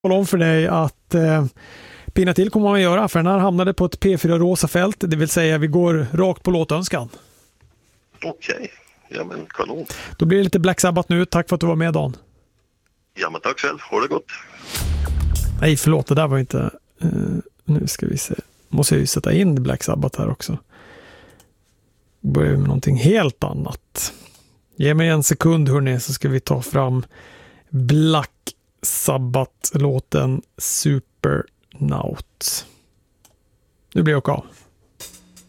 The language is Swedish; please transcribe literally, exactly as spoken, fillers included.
tala om för dig att eh, pinna till kommer man att göra, för den här hamnade på ett P fyra rosa fält, det vill säga vi går rakt på låtönskan. Okej, okay. Ja men kanon. Då blir det lite Black Sabbath nu, tack för att du var med, Dan. Ja men tack själv, ha det gott. Nej förlåt, det där var inte, uh, nu ska vi se, måste jag ju sätta in Black Sabbath här också. Börjar med någonting helt annat. Ge mig en sekund hörni, så ska vi ta fram Black Sabbath-låten Supernaut. Nu blir jag av.